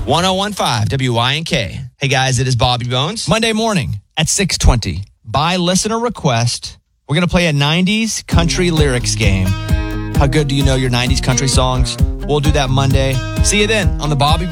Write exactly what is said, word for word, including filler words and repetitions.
one oh one five W Y N K. Hey guys, it is Bobby Bones. Monday morning at six twenty. By listener request, we're going to play a nineties country lyrics game. How good do you know your nineties country songs? We'll do that Monday. See you then on the Bobby Bones